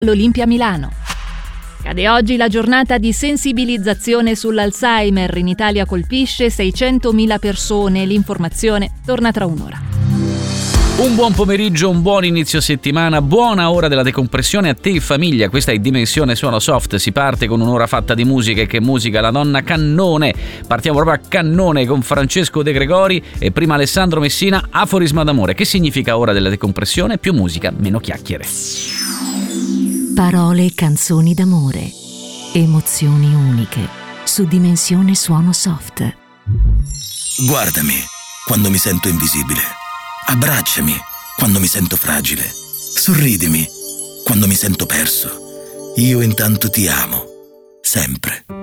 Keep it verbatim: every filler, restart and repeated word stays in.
l'Olimpia Milano. Cade oggi la giornata di sensibilizzazione sull'Alzheimer. In Italia colpisce seicentomila persone. L'informazione torna tra un'ora. Un buon pomeriggio, un buon inizio settimana, buona ora della decompressione a te famiglia. Questa è Dimensione Suono Soft. Si parte con un'ora fatta di musica. E che musica, la donna cannone. Partiamo proprio a cannone con Francesco De Gregori e prima Alessandro Messina, Aforisma d'amore. Che significa ora della decompressione? Più musica, meno chiacchiere. Parole e canzoni d'amore. Emozioni uniche. Su Dimensione Suono Soft. Guardami quando mi sento invisibile. Abbracciami quando mi sento fragile. Sorridimi quando mi sento perso. Io intanto ti amo. Sempre.